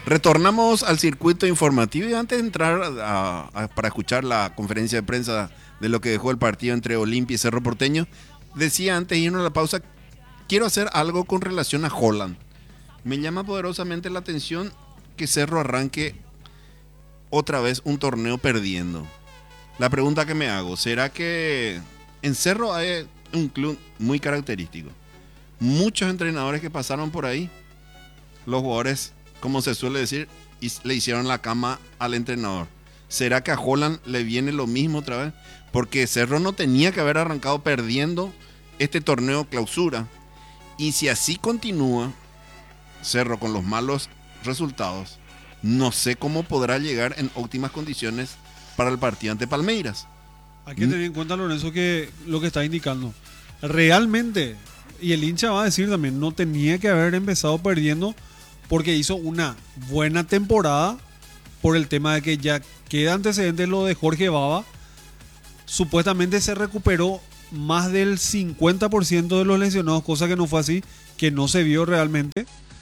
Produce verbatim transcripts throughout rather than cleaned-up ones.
Retornamos al circuito informativo y antes de entrar a, a, para escuchar la conferencia de prensa de lo que dejó el partido entre Olimpia y Cerro Porteño, decía antes de irnos a la pausa, quiero hacer algo con relación a Holland. Me llama poderosamente la atención que Cerro arranque otra vez un torneo perdiendo. La pregunta que me hago, ¿será que en Cerro hay un club muy característico? Muchos entrenadores que pasaron por ahí, los jugadores, como se suele decir, le hicieron la cama al entrenador. ¿Será que a Holland le viene lo mismo otra vez? Porque Cerro no tenía que haber arrancado perdiendo este torneo clausura. Y si así continúa Cerro con los malos resultados, no sé cómo podrá llegar en óptimas condiciones para el partido ante Palmeiras. Hay que tener en cuenta, Lorenzo, que lo que está indicando. Realmente, y el hincha va a decir también, no tenía que haber empezado perdiendo porque hizo una buena temporada por el tema de que ya queda antecedente lo de Jorge Baba. Supuestamente se recuperó más del cincuenta por ciento de los lesionados, cosa que no fue así, que no se vio realmente.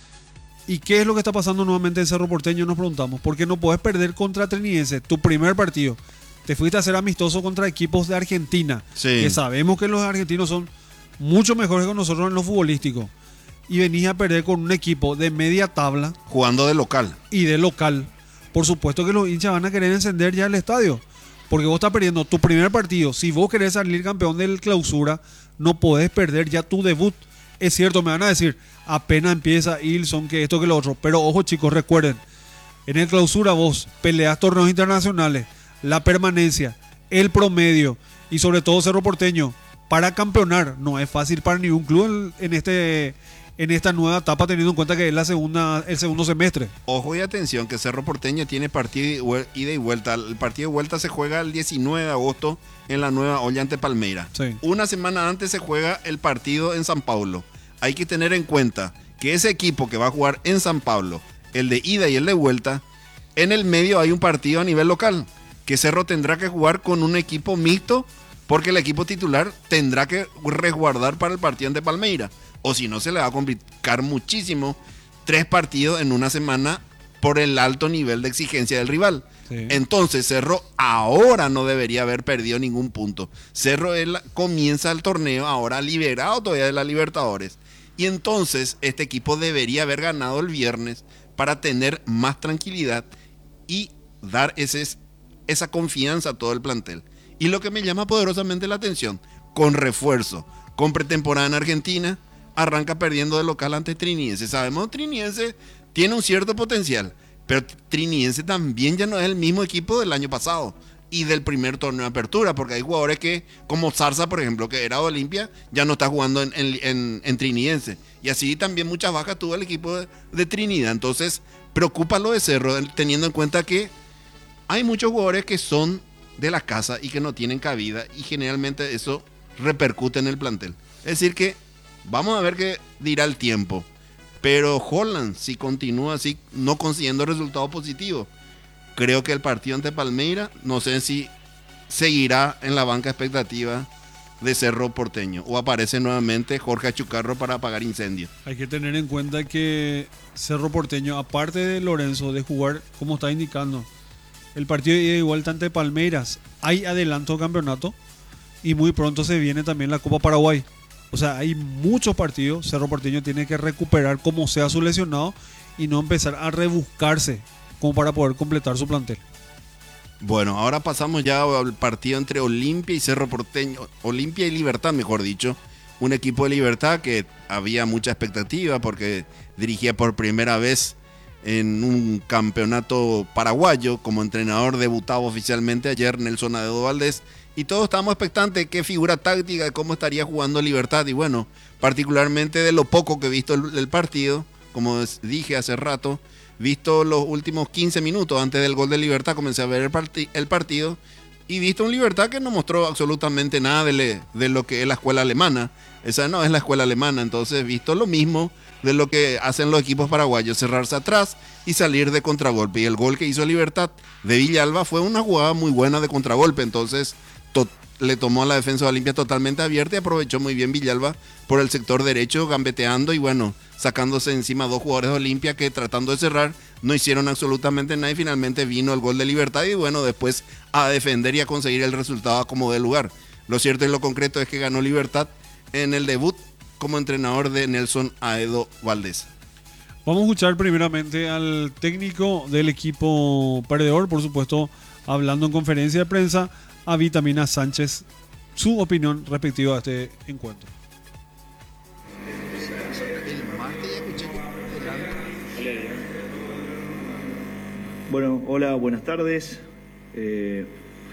¿Y qué es lo que está pasando nuevamente en Cerro Porteño? Nos preguntamos. ¿Por qué no podés perder contra Trinidense tu primer partido? Te fuiste a hacer amistoso contra equipos de Argentina, sí, que sabemos que los argentinos son mucho mejores que nosotros en lo futbolístico. Y venís a perder con un equipo de media tabla. Jugando de local. Y de local. Por supuesto que los hinchas van a querer encender ya el estadio. Porque vos estás perdiendo tu primer partido. Si vos querés salir campeón del clausura, no podés perder ya tu debut. Es cierto, me van a decir, apenas empieza Ilson, que esto, que lo otro. Pero ojo, chicos, recuerden, en el clausura vos peleás torneos internacionales, la permanencia, el promedio y sobre todo Cerro Porteño. Para campeonar no es fácil para ningún club en, en este... en esta nueva etapa, teniendo en cuenta que es la segunda, el segundo semestre. Ojo y atención que Cerro Porteño tiene partido ida y vuelta. El partido de vuelta se juega el diecinueve de agosto en la Nueva Olla ante Palmeiras. Sí. Una semana antes se juega el partido en San Pablo. Hay que tener en cuenta que ese equipo que va a jugar en San Pablo, el de ida y el de vuelta, en el medio hay un partido a nivel local, que Cerro tendrá que jugar con un equipo mixto, porque el equipo titular tendrá que resguardar para el partido ante Palmeiras. O si no, se le va a complicar muchísimo tres partidos en una semana por el alto nivel de exigencia del rival. Sí. Entonces, Cerro ahora no debería haber perdido ningún punto. Cerro él, comienza el torneo ahora liberado todavía de la Libertadores. Y entonces, este equipo debería haber ganado el viernes para tener más tranquilidad y dar ese, esa confianza a todo el plantel. Y lo que me llama poderosamente la atención, con refuerzo, con pretemporada en Argentina, arranca perdiendo de local ante Trinidense. Sabemos que Trinidense tiene un cierto potencial, pero Trinidense también ya no es el mismo equipo del año pasado y del primer torneo de apertura, porque hay jugadores que, como Zarza, por ejemplo, que era de Olimpia, ya no está jugando en, en, en, en Trinidense. Y así también muchas bajas tuvo el equipo de, de Trinidad. Entonces, preocupa lo de Cerro, teniendo en cuenta que hay muchos jugadores que son de la casa y que no tienen cabida, y generalmente eso repercute en el plantel. Es decir que vamos a ver qué dirá el tiempo. Pero Holland, si continúa así, no consiguiendo resultados positivos, creo que el partido ante Palmeiras, no sé si seguirá en la banca expectativa de Cerro Porteño o aparece nuevamente Jorge Achucarro para apagar incendios. Hay que tener en cuenta que Cerro Porteño, aparte de Lorenzo, de jugar, como está indicando, el partido de ida y vuelta ante Palmeiras, hay adelanto de campeonato y muy pronto se viene también la Copa Paraguay. O sea, hay muchos partidos. Cerro Porteño tiene que recuperar como sea su lesionado y no empezar a rebuscarse como para poder completar su plantel. Bueno, ahora pasamos ya al partido entre Olimpia y Cerro Porteño. Olimpia y Libertad, mejor dicho. Un equipo de Libertad que había mucha expectativa porque dirigía por primera vez en un campeonato paraguayo. Como entrenador debutaba oficialmente ayer Nelson Adedo Valdés. Y todos estábamos expectantes de qué figura táctica, de cómo estaría jugando Libertad. Y bueno, particularmente de lo poco que he visto el, el partido, como dije hace rato, visto los últimos quince minutos antes del gol de Libertad, comencé a ver el, part- el partido y visto un Libertad que no mostró absolutamente nada de, le- de lo que es la escuela alemana. Esa no es la escuela alemana, entonces visto lo mismo de lo que hacen los equipos paraguayos, cerrarse atrás y salir de contragolpe. Y el gol que hizo Libertad de Villalba fue una jugada muy buena de contragolpe, entonces to- le tomó a la defensa de Olimpia totalmente abierta y aprovechó muy bien Villalba por el sector derecho, gambeteando y bueno, sacándose encima dos jugadores de Olimpia que tratando de cerrar no hicieron absolutamente nada y finalmente vino el gol de Libertad y bueno, después a defender y a conseguir el resultado como de lugar. Lo cierto y lo concreto es que ganó Libertad en el debut como entrenador de Nelson Aedo Valdés. Vamos a escuchar primeramente al técnico del equipo perdedor, por supuesto, hablando en conferencia de prensa, a Vitamina Sánchez, su opinión respectiva a este encuentro. Bueno, hola, buenas tardes. Eh,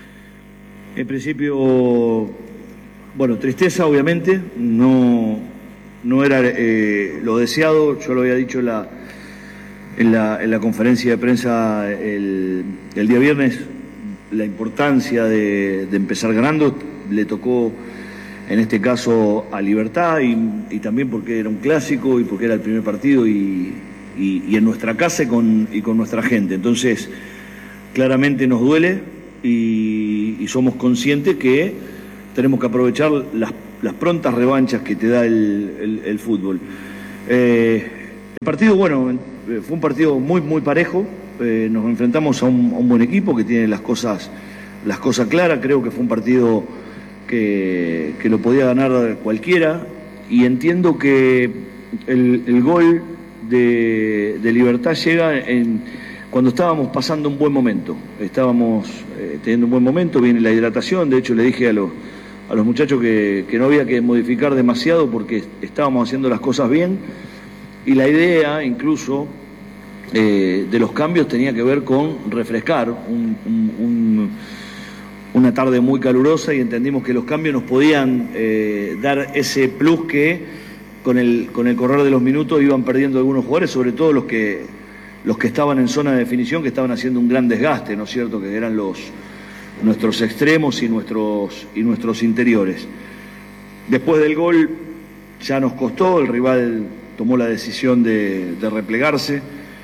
en principio, bueno, tristeza obviamente, no, no era eh, lo deseado, yo lo había dicho en la, en la, en la conferencia de prensa el, el día viernes, la importancia de, de empezar ganando, le tocó en este caso a Libertad y, y también porque era un clásico y porque era el primer partido y, y, y en nuestra casa y con, y con nuestra gente. Entonces, claramente nos duele y, y somos conscientes que tenemos que aprovechar las, las prontas revanchas que te da el, el, el fútbol. Eh, el partido, bueno, fue un partido muy, muy parejo. Eh, nos enfrentamos a un, a un buen equipo que tiene las cosas, las cosas claras. Creo que fue un partido que, que lo podía ganar cualquiera y entiendo que el, el gol de, de Libertad llega en, cuando estábamos pasando un buen momento. Estábamos eh, teniendo un buen momento, viene la hidratación. De hecho le dije a los, a los muchachos que, que no había que modificar demasiado porque estábamos haciendo las cosas bien y la idea incluso Eh, de los cambios tenía que ver con refrescar un, un, un, una tarde muy calurosa y entendimos que los cambios nos podían eh, dar ese plus que con el, con el correr de los minutos iban perdiendo algunos jugadores, sobre todo los que, los que estaban en zona de definición, que estaban haciendo un gran desgaste, ¿no es cierto?, que eran los, nuestros extremos y nuestros, y nuestros interiores. Después del gol ya nos costó, el rival tomó la decisión de, de replegarse.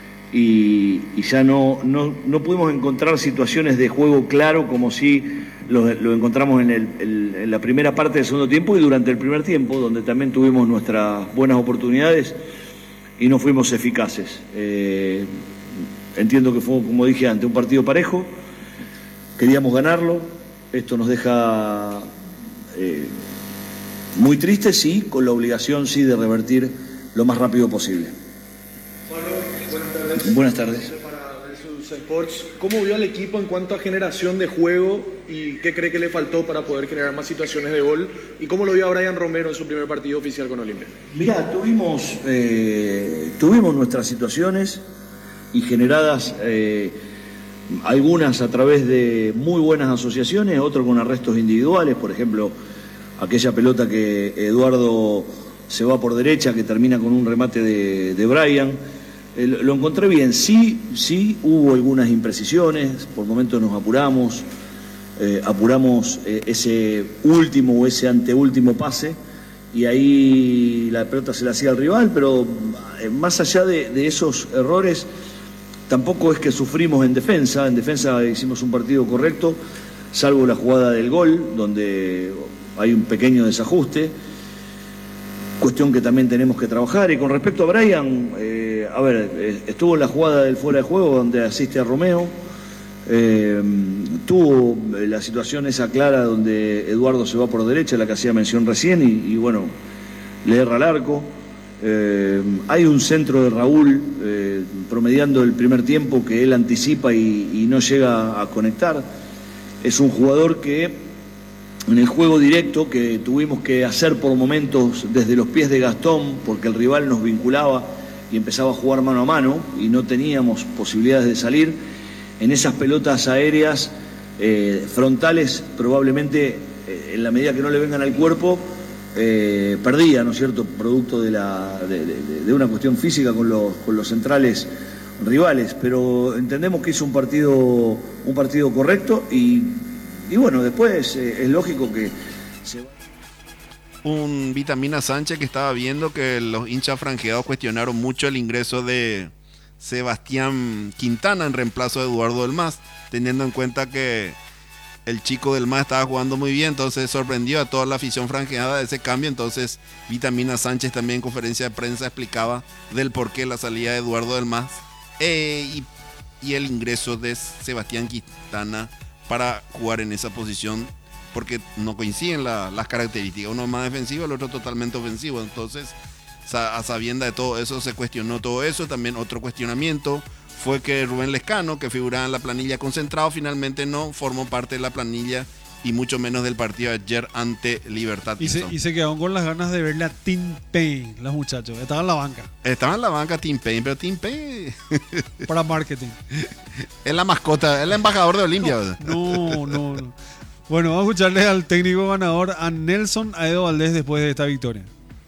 Y, y ya no, no, no pudimos encontrar situaciones de juego claro como si lo, lo encontramos en, el, el, en la primera parte del segundo tiempo y durante el primer tiempo, donde también tuvimos nuestras buenas oportunidades y no fuimos eficaces. Eh, entiendo que fue, como dije antes, un partido parejo, queríamos ganarlo, esto nos deja eh, muy tristes, sí, con la obligación sí de revertir lo más rápido posible. Buenas tardes. Para Versus Sports, ¿cómo vio al equipo en cuanto a generación de juego y qué cree que le faltó para poder generar más situaciones de gol? ¿Y cómo lo vio a Brian Romero en su primer partido oficial con Olimpia? Mirá, tuvimos, eh, tuvimos nuestras situaciones y generadas eh, algunas a través de muy buenas asociaciones, otras con arrestos individuales, por ejemplo, aquella pelota que Eduardo se va por derecha, que termina con un remate de, de Brian. Lo encontré bien, sí, sí hubo algunas imprecisiones, por momentos nos apuramos, eh, apuramos eh, ese último o ese anteúltimo pase y ahí la pelota se la hacía al rival, pero eh, más allá de, de esos errores, tampoco es que sufrimos en defensa, en defensa hicimos un partido correcto, salvo la jugada del gol, donde hay un pequeño desajuste. Cuestión que también tenemos que trabajar. Y con respecto a Brian, eh, a ver, eh, estuvo en la jugada del fuera de juego donde asiste a Romeo, eh, tuvo la situación esa clara donde Eduardo se va por derecha, la que hacía mención recién, y, y bueno, le erra al arco. Eh, hay un centro de Raúl eh, promediando el primer tiempo que él anticipa y, y no llega a conectar. Es un jugador que en el juego directo que tuvimos que hacer por momentos desde los pies de Gastón, porque el rival nos vinculaba y empezaba a jugar mano a mano y no teníamos posibilidades de salir, en esas pelotas aéreas eh, frontales probablemente eh, en la medida que no le vengan al cuerpo eh, perdía, ¿no es cierto?, producto de, la, de, de, de una cuestión física con los, con los centrales rivales, pero entendemos que hizo un partido, un partido correcto y Y bueno, después eh, es lógico que se va. Un Vitamina Sánchez que estaba viendo que los hinchas franjeados cuestionaron mucho el ingreso de Sebastián Quintana en reemplazo de Eduardo del Mas, teniendo en cuenta que el chico del M A estaba jugando muy bien, entonces sorprendió a toda la afición franjeada de ese cambio. Entonces Vitamina Sánchez también en conferencia de prensa explicaba del por qué la salida de Eduardo del M A eh, y, y el ingreso de Sebastián Quintana para jugar en esa posición, porque no coinciden la, las características, uno más defensivo, el otro totalmente ofensivo. Entonces, a sabienda de todo eso, se cuestionó todo eso. También otro cuestionamiento fue que Rubén Lescano, que figuraba en la planilla concentrado, finalmente no formó parte de la planilla y mucho menos del partido de ayer ante Libertad. Y se, y se quedaron con las ganas de verle a Tim Payne, los muchachos. Estaban en la banca. Estaban en la banca Tim Payne, pero Tim Payne... Para marketing. Es la mascota, es el embajador de Olimpia. No, no, no, no. Bueno, vamos a escucharle al técnico ganador, a Nelson Aedo Valdés, después de esta victoria.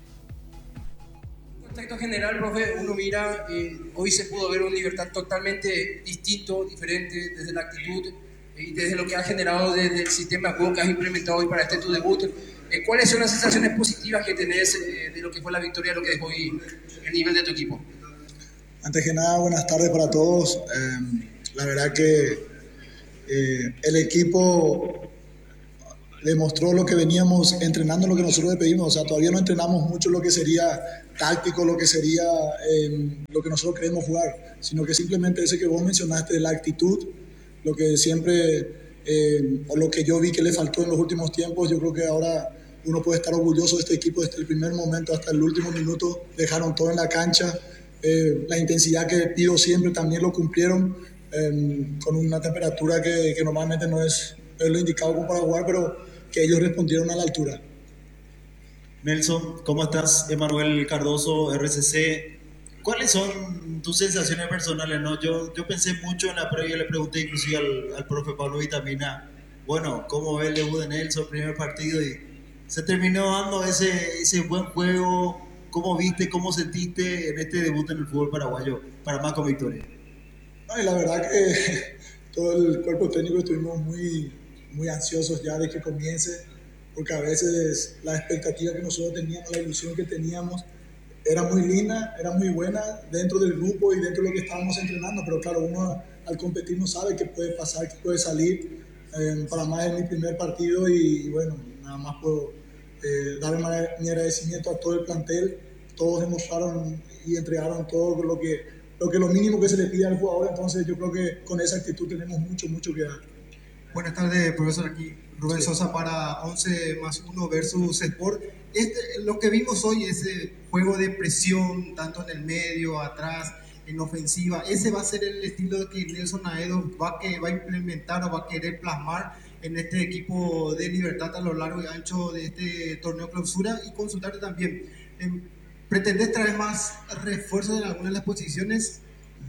En contexto general, profe, uno mira, eh, hoy se pudo ver un Libertad totalmente distinto, diferente desde la actitud eh, y desde lo que ha generado desde el sistema de juego que has implementado hoy para este tu debut. Eh, ¿Cuáles son las sensaciones positivas que tenés eh, de lo que fue la victoria, lo que dejó hoy el nivel de tu equipo? Antes que nada, buenas tardes para todos. Eh, la verdad que eh, el equipo demostró lo que veníamos entrenando, lo que nosotros le pedimos. O sea, todavía no entrenamos mucho lo que sería táctico, lo que sería eh, lo que nosotros queremos jugar, sino que simplemente ese que vos mencionaste, la actitud, lo que siempre, eh, o lo que yo vi que le faltó en los últimos tiempos. Yo creo que ahora uno puede estar orgulloso de este equipo desde el primer momento hasta el último minuto. Dejaron todo en la cancha, eh, la intensidad que pido siempre también lo cumplieron, eh, con una temperatura que, que normalmente no es, es lo indicado como para jugar, pero que ellos respondieron a la altura. Nelson, ¿cómo estás? Emanuel Cardoso, R C C. ¿Cuáles son tus sensaciones personales? ¿No? Yo, yo pensé mucho en la previa, le pregunté inclusive al, al profe Pablo Vitamina, bueno, ¿cómo ve el debut de Nelson, primer partido? Y se terminó dando ese, ese buen juego. ¿Cómo viste, cómo sentiste en este debut en el fútbol paraguayo para más con victoria? No, y la verdad que todo el cuerpo técnico estuvimos muy... muy ansiosos ya de que comience, porque a veces la expectativa que nosotros teníamos, la ilusión que teníamos era muy linda, era muy buena dentro del grupo y dentro de lo que estábamos entrenando, pero claro, uno al competir no sabe qué puede pasar, qué puede salir. Eh, para más es mi primer partido y, y bueno, nada más puedo eh, dar mi agradecimiento a todo el plantel. Todos demostraron y entregaron todo lo que, lo que lo mínimo que se le pide al jugador, entonces yo creo que con esa actitud tenemos mucho, mucho que dar. Buenas tardes, profesor. Aquí Rubén sí. Sosa para once más uno versus Sport. Este, lo que vimos hoy, ese juego de presión, tanto en el medio, atrás, en ofensiva, ese va a ser el estilo que Nelson Aedo va, que, va a implementar o va a querer plasmar en este equipo de Libertad a lo largo y ancho de este torneo clausura. Y consultarte también, ¿pretendés traer más refuerzos en algunas de las posiciones?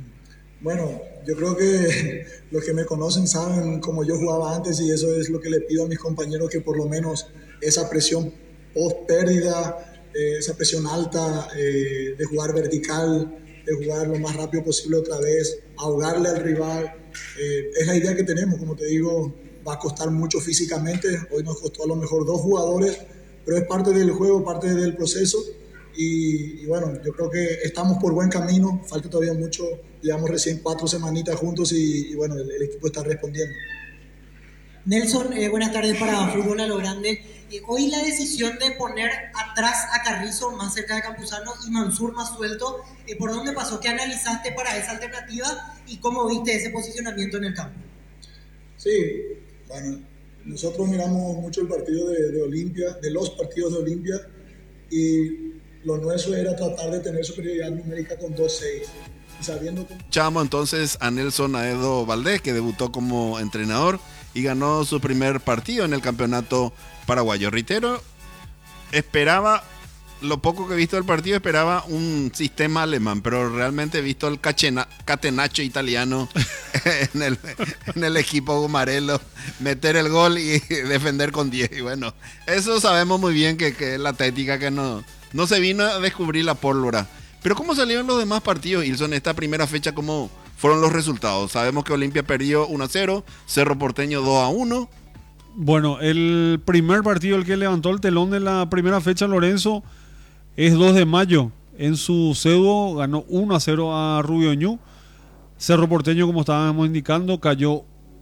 Bueno, yo creo que los que me conocen saben cómo yo jugaba antes y eso es lo que le pido a mis compañeros, que por lo menos esa presión post pérdida, eh, esa presión alta, eh, de jugar vertical, de jugar lo más rápido posible otra vez, ahogarle al rival, eh, es la idea que tenemos. Como te digo, va a costar mucho físicamente, hoy nos costó a lo mejor dos jugadores, pero es parte del juego, parte del proceso. Y, y bueno, yo creo que estamos por buen camino, falta todavía mucho, llevamos recién cuatro semanitas juntos y, y bueno, el, el equipo está respondiendo. Nelson, eh, buenas tardes para Fútbol a lo Grande. Eh, hoy la decisión de poner atrás a Carrizo más cerca de Campuzano y Mansur más suelto, eh, ¿por dónde pasó? ¿Qué analizaste para esa alternativa y cómo viste ese posicionamiento en el campo? Sí, bueno, nosotros miramos mucho el partido de, de Olimpia, de los partidos de Olimpia, y lo nuestro era tratar de tener superioridad numérica con dos seis. Y sabiendo que... Chamo entonces a Nelson Aedo Valdés, que debutó como entrenador y ganó su primer partido en el campeonato paraguayo. Reitero, esperaba, lo poco que he visto del partido, esperaba un sistema alemán, pero realmente he visto el cachena, catenaccio italiano en, el, en el equipo Gumarelo, meter el gol y defender con diez. Y bueno, eso sabemos muy bien que, que es la táctica que no... No se vino a descubrir la pólvora. Pero ¿cómo salieron los demás partidos, Ilson? Esta primera fecha, ¿cómo fueron los resultados? Sabemos que Olimpia perdió uno a cero, Cerro Porteño dos a uno. Bueno, el primer partido, el que levantó el telón de la primera fecha, Lorenzo, es dos de mayo. En su pseudo ganó uno a cero a Rubio Ñu. Cerro Porteño, como estábamos indicando, cayó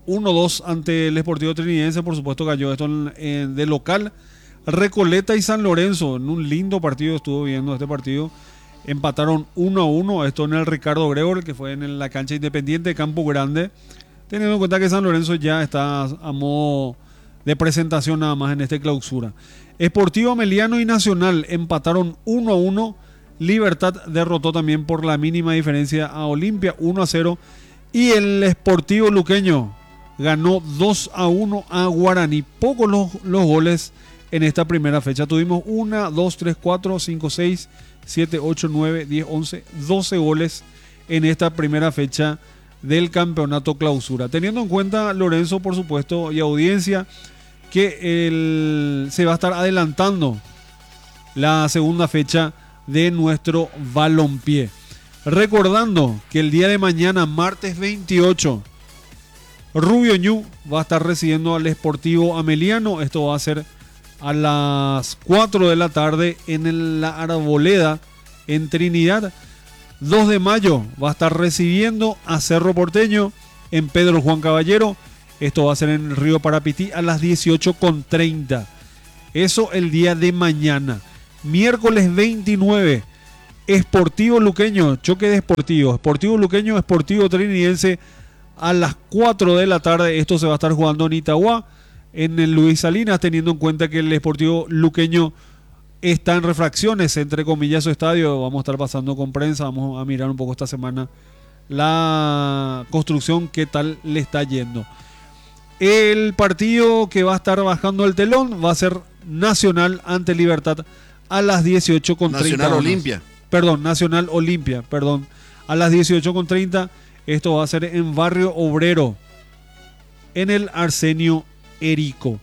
uno dos ante el Sportivo Trinidense. Por supuesto cayó esto en, en, de local. Recoleta y San Lorenzo, en un lindo partido estuvo viendo este partido. Empataron uno a uno, esto en el Ricardo Gregor, que fue en la cancha Independiente de Campo Grande. Teniendo en cuenta que San Lorenzo ya está a modo de presentación nada más en esta clausura. Sportivo Ameliano y Nacional empataron uno a uno. Libertad derrotó también por la mínima diferencia a Olimpia, uno a cero. Y el Sportivo Luqueño ganó dos a uno a Guaraní. Pocos los, los goles en esta primera fecha. Tuvimos uno, dos, tres, cuatro, cinco, seis, siete, ocho, nueve, diez, once, doce goles en esta primera fecha del campeonato clausura. Teniendo en cuenta, Lorenzo, por supuesto, y audiencia, que el, se va a estar adelantando la segunda fecha de nuestro balompié. Recordando que el día de mañana, martes veintiocho, Rubio Ñu va a estar recibiendo al Sportivo Ameliano. Esto va a ser a las cuatro de la tarde en el, la Arboleda en Trinidad. dos de mayo va a estar recibiendo a Cerro Porteño en Pedro Juan Caballero. Esto va a ser en Río Parapití a las dieciocho con treinta. Eso el día de mañana. Miércoles veintinueve, Sportivo Luqueño, choque de Sportivo. Sportivo Luqueño, Sportivo Trinidense a las cuatro de la tarde. Esto se va a estar jugando en Itagua, en el Luis Salinas, teniendo en cuenta que el Sportivo Luqueño está en refracciones, entre comillas, su estadio. Vamos a estar pasando con prensa, vamos a mirar un poco esta semana la construcción, qué tal le está yendo. El partido que va a estar bajando el telón va a ser Nacional ante Libertad a las dieciocho con treinta. Nacional Olimpia. Perdón, Nacional Olimpia, perdón. A las dieciocho con treinta. Esto va a ser en Barrio Obrero, en el Arsenio Erico.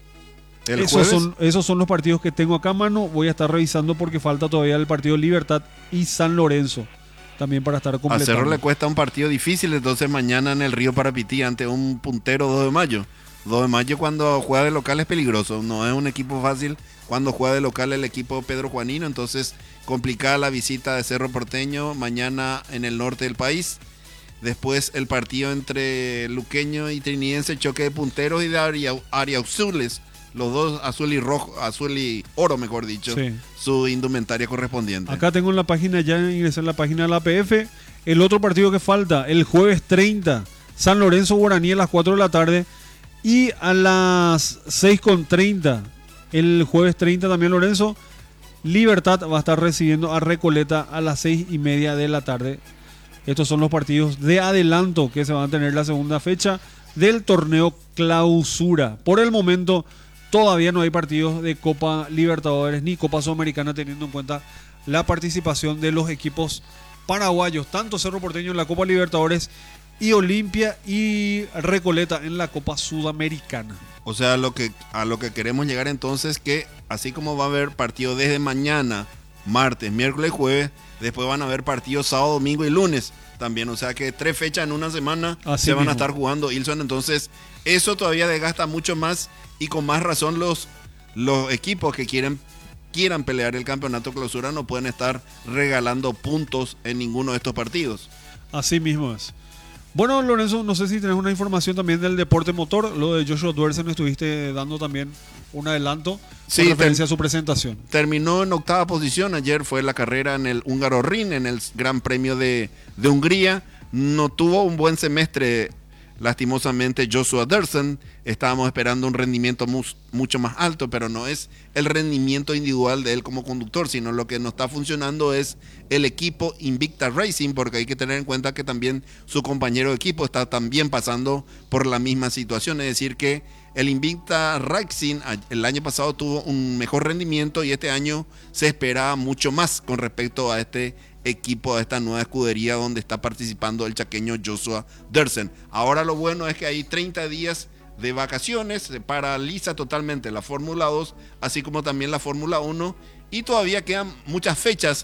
¿El esos, jueves? son, esos son los partidos que tengo acá a mano. Voy a estar revisando porque falta todavía el partido Libertad y San Lorenzo. También para estar completando. A Cerro le cuesta un partido difícil, entonces mañana en el Río Parapití ante un puntero dos de mayo. dos de mayo cuando juega de local es peligroso, no es un equipo fácil cuando juega de local el equipo Pedro Juanino, entonces complicada la visita de Cerro Porteño mañana en el norte del país. Después el partido entre Luqueño y Trinidense, choque de punteros y de aria, ariazules, los dos azul y rojo, azul y oro mejor dicho, sí, su indumentaria correspondiente. Acá tengo en la página, ya ingresé en la página de la A P F, el otro partido que falta, el jueves treinta, San Lorenzo Guaraní a las cuatro de la tarde y a las seis con treinta, el jueves treinta también Lorenzo, Libertad va a estar recibiendo a Recoleta a las seis y media de la tarde. Estos son los partidos de adelanto que se van a tener la segunda fecha del torneo clausura. Por el momento todavía no hay partidos de Copa Libertadores ni Copa Sudamericana, teniendo en cuenta la participación de los equipos paraguayos, tanto Cerro Porteño en la Copa Libertadores y Olimpia y Recoleta en la Copa Sudamericana. O sea, lo que, a lo que queremos llegar entonces, que así como va a haber partido desde mañana, martes, miércoles, jueves, después van a haber partidos sábado, domingo y lunes también. O sea que tres fechas en una semana así se van mismo a estar jugando, Ilson. Entonces eso todavía desgasta mucho más y con más razón los, los equipos que quieren, quieran pelear el campeonato clausura no pueden estar regalando puntos en ninguno de estos partidos. Así mismo es. Bueno, Lorenzo, no sé si tenés una información también del deporte motor. Lo de Joshua Duersen me estuviste dando también un adelanto sí, con referencia a su presentación. Terminó en octava posición. Ayer fue la carrera en el Húngaro Ring, en el Gran Premio de, de Hungría. No tuvo un buen semestre, lastimosamente, Joshua Duersen. Estábamos esperando un rendimiento mu mucho más alto, pero no es el rendimiento individual de él como conductor, sino lo que no está funcionando es el equipo Invicta Racing, porque hay que tener en cuenta que también su compañero de equipo está también pasando por la misma situación. Es decir, que el Invicta Racing el año pasado tuvo un mejor rendimiento y este año se espera mucho más con respecto a este equipo, a esta nueva escudería donde está participando el chaqueño Joshua Duersen. Ahora lo bueno es que hay treinta días de vacaciones, se paraliza totalmente la Fórmula dos, así como también la Fórmula uno, y todavía quedan muchas fechas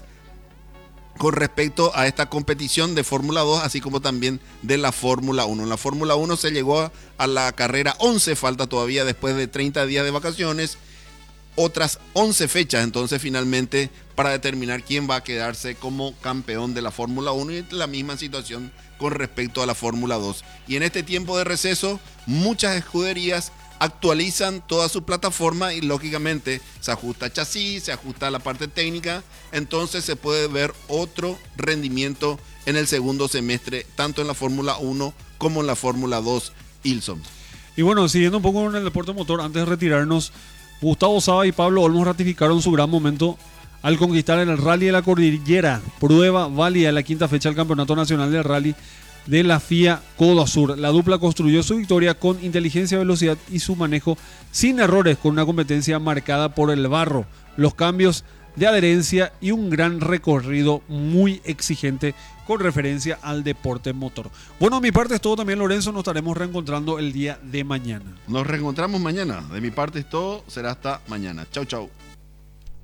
con respecto a esta competición de Fórmula dos, así como también de la Fórmula uno. En la Fórmula uno se llegó a la carrera once, falta todavía después de treinta días de vacaciones, otras once fechas, entonces finalmente para determinar quién va a quedarse como campeón de la Fórmula uno, y la misma situación con respecto a la Fórmula dos. Y en este tiempo de receso, muchas escuderías actualizan toda su plataforma y lógicamente se ajusta chasis, se ajusta la parte técnica, entonces se puede ver otro rendimiento en el segundo semestre, tanto en la Fórmula uno como en la Fórmula dos, Ilson. Y bueno, siguiendo un poco en el deporte motor, antes de retirarnos, Gustavo Saba y Pablo Olmos ratificaron su gran momento al conquistar en el Rally de la Cordillera, prueba válida de la quinta fecha del Campeonato Nacional de Rally de la F I A Codo Sur. La dupla construyó su victoria con inteligencia, velocidad y su manejo sin errores, con una competencia marcada por el barro, los cambios de adherencia y un gran recorrido muy exigente con referencia al deporte motor. Bueno, a mi parte es todo también, Lorenzo. Nos estaremos reencontrando el día de mañana. Nos reencontramos mañana. De mi parte es todo. Será hasta mañana. Chau, chau.